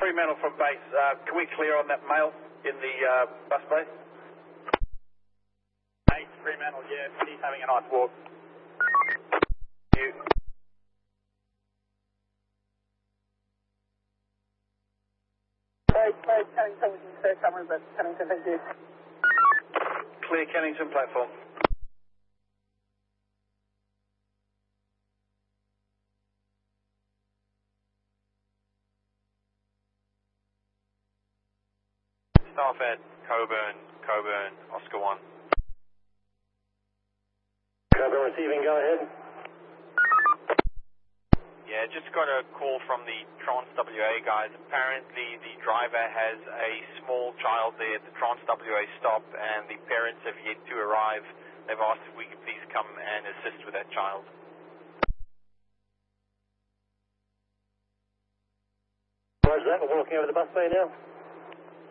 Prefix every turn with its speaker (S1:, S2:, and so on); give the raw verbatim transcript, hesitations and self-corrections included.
S1: Fremantle from base. Uh, can we clear on that male in the uh, bus bay?
S2: Eight, Fremantle, yeah, he's having a nice walk.
S1: You.
S3: Hey, hey, Cannington, we can clear cameras at Cannington, thank you.
S1: Clear Cannington platform.
S2: Staff at Coburn, Coburn, Oscar one.
S4: Coburn receiving, go ahead.
S2: Yeah, just got a call from the Trans W A guys. Apparently the driver has a small child there at the Trans W A stop and the parents have yet to arrive. They've asked if we could please come and assist with that child.
S4: Roger that, we're walking over the bus bay now.